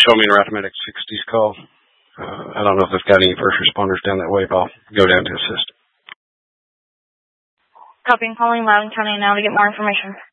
show me in Rappahannock 60's call. I don't know if they've got any first responders down that way, but I'll go down to assist. Copy and calling Loudoun County now to get more information.